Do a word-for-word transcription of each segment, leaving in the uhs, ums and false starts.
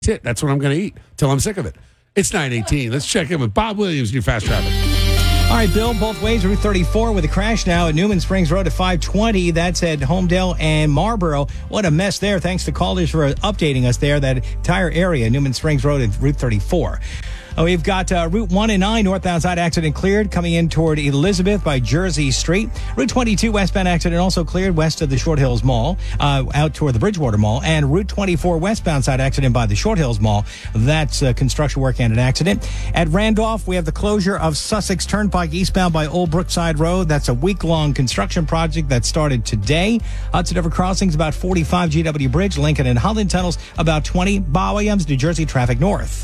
That's it. That's what I'm going to eat till I'm sick of it. It's nine eighteen. Let's check in with Bob Williams, new fast traffic. All right, Bill, both ways, Route thirty-four with a crash now at Newman Springs Road at five twenty. That's at Homedale and Marlboro. What a mess there. Thanks to callers for updating us there. That entire area, Newman Springs Road at Route thirty-four. Uh, we've got uh, Route one and nine northbound side accident cleared coming in toward Elizabeth by Jersey Street. Route twenty-two westbound accident also cleared west of the Short Hills Mall, uh, out toward the Bridgewater Mall. And Route twenty-four westbound side accident by the Short Hills Mall. That's uh, construction work and an accident. At Randolph, we have the closure of Sussex Turnpike eastbound by Old Brookside Road. That's a week-long construction project that started today. Hudson River Crossings about forty-five, G W Bridge, Lincoln and Holland Tunnels about twenty. Bob Williams, New Jersey traffic north.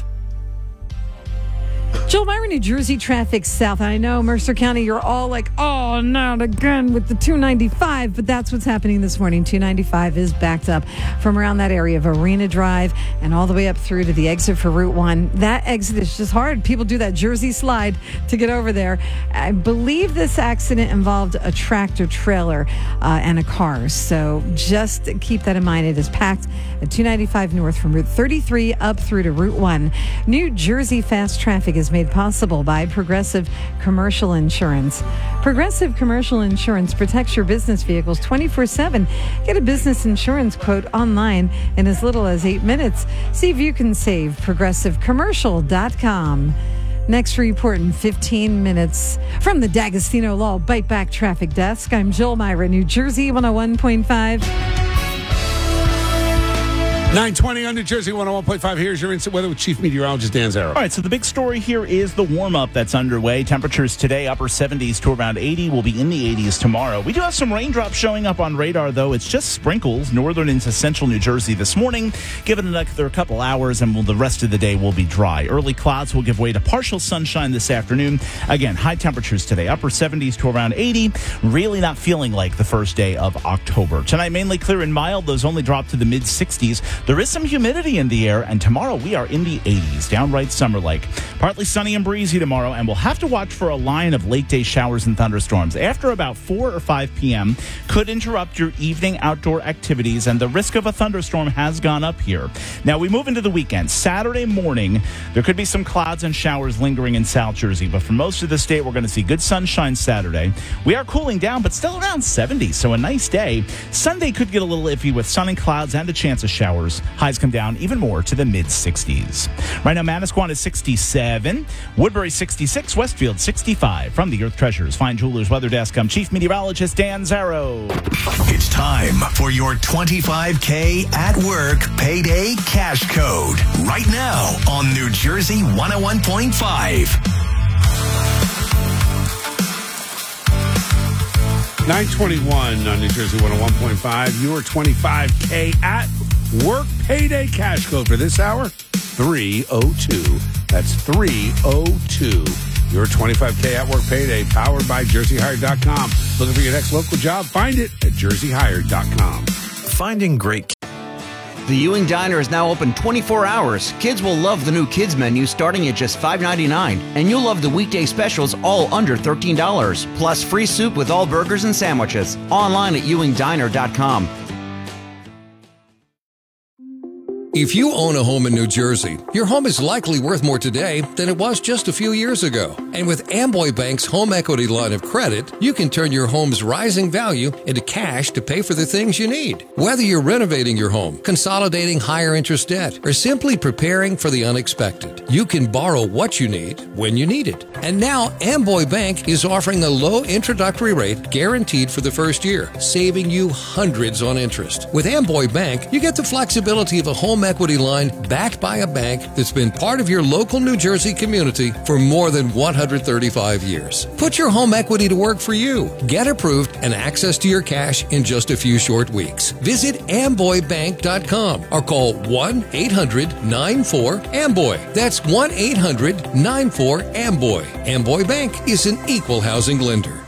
Joel Myron, New Jersey traffic south. I know, Mercer County, you're all like, oh, not again with the two ninety-five, but that's what's happening this morning. two ninety-five is backed up from around that area of Arena Drive and all the way up through to the exit for Route one. That exit is just hard. People do that Jersey slide to get over there. I believe this accident involved a tractor trailer uh, and a car, so just keep that in mind. It is packed at two ninety-five north from Route thirty-three up through to Route one. New Jersey fast traffic is made possible by Progressive Commercial Insurance. Progressive Commercial Insurance protects your business vehicles twenty-four seven. Get a business insurance quote online in as little as eight minutes. See if you can save. progressive commercial dot com. Next report in fifteen minutes. From the D'Agostino Law Bite Back Traffic Desk, I'm Joel Myra, New Jersey one oh one point five. nine twenty on New Jersey one oh one point five. Here's your instant weather with Chief Meteorologist Dan Zarrow. All right, so the big story here is the warm-up that's underway. Temperatures today, upper seventies to around eighty. We'll be in the eighties tomorrow. We do have some raindrops showing up on radar, though. It's just sprinkles, northern into central New Jersey this morning. Given another a couple hours, and we'll, the rest of the day will be dry. Early clouds will give way to partial sunshine this afternoon. Again, high temperatures today, upper seventies to around eighty. Really not feeling like the first day of October. Tonight, mainly clear and mild. Those only drop to the mid-sixties. There is some humidity in the air, and tomorrow we are in the eighties, downright summer-like. Partly sunny and breezy tomorrow, and we'll have to watch for a line of late-day showers and thunderstorms. After about four or five p.m., could interrupt your evening outdoor activities, and the risk of a thunderstorm has gone up here. Now, we move into the weekend. Saturday morning, there could be some clouds and showers lingering in South Jersey, but for most of the state, we're going to see good sunshine Saturday. We are cooling down, but still around seventy, so a nice day. Sunday could get a little iffy with sun and clouds and a chance of showers. Highs come down even more to the mid-sixties. Right now, Manasquan is sixty-seven, Woodbury sixty-six, Westfield sixty-five. From the Earth Treasures Fine Jewelers Weather Desk, I'm Chief Meteorologist Dan Zarrow. It's time for your twenty-five K at work payday cash code. Right now on New Jersey one oh one point five. nine twenty-one on New Jersey one oh one point five. Your twenty-five K at work payday cash code for this hour, three oh two. That's three oh two. Your twenty-five K at work payday, powered by jersey hired dot com. Looking for your next local job? Find it at jersey hired dot com. Finding great. The Ewing Diner is now open twenty-four hours. Kids will love the new kids menu starting at just five ninety-nine. And you'll love the weekday specials all under thirteen dollars. Plus free soup with all burgers and sandwiches. Online at ewing diner dot com. If you own a home in New Jersey, your home is likely worth more today than it was just a few years ago. And with Amboy Bank's home equity line of credit, you can turn your home's rising value into cash to pay for the things you need. Whether you're renovating your home, consolidating higher interest debt, or simply preparing for the unexpected, you can borrow what you need when you need it. And now Amboy Bank is offering a low introductory rate guaranteed for the first year, saving you hundreds on interest. With Amboy Bank, you get the flexibility of a home equity line backed by a bank that's been part of your local New Jersey community for more than one hundred thirty-five years. Put your home equity to work for you. Get approved and access to your cash in just a few short weeks. Visit amboy bank dot com or call one eight hundred nine four amboy. That's one eight hundred nine four amboy. Amboy Bank is an equal housing lender.